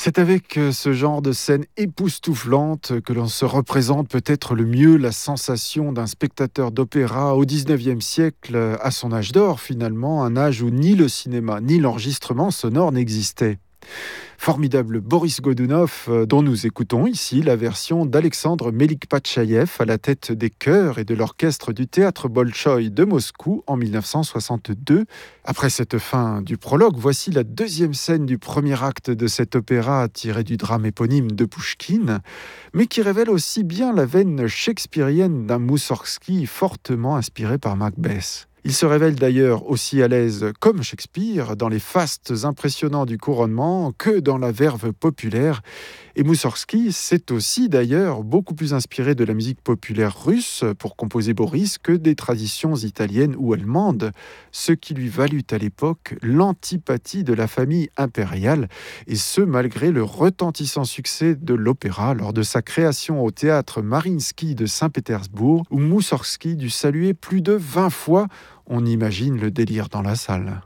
C'est avec ce genre de scène époustouflante que l'on se représente peut-être le mieux la sensation d'un spectateur d'opéra au XIXe siècle, à son âge d'or finalement, un âge où ni le cinéma ni l'enregistrement sonore n'existaient. Formidable Boris Godunov, dont nous écoutons ici la version d'Alexandre Melikpachaïev à la tête des chœurs et de l'orchestre du théâtre Bolchoï de Moscou en 1962. Après cette fin du prologue, voici la deuxième scène du premier acte de cet opéra tiré du drame éponyme de Pouchkine, mais qui révèle aussi bien la veine shakespearienne d'un Moussorgsky fortement inspiré par Macbeth. Il se révèle d'ailleurs aussi à l'aise, comme Shakespeare, dans les fastes impressionnants du couronnement que dans la verve populaire. Et Moussorgsky s'est aussi d'ailleurs beaucoup plus inspiré de la musique populaire russe pour composer Boris que des traditions italiennes ou allemandes, ce qui lui valut à l'époque l'antipathie de la famille impériale, et ce malgré le retentissant succès de l'opéra lors de sa création au théâtre Mariinsky de Saint-Pétersbourg, où Moussorgsky dut saluer plus de 20 fois. On imagine le délire dans la salle.